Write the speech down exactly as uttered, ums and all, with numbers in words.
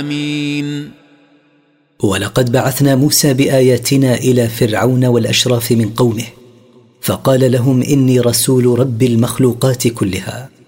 آمين. ولقد بعثنا موسى بآياتنا إلى فرعون والأشراف من قومه، فقال لهم: إني رسول رب المخلوقات كلها.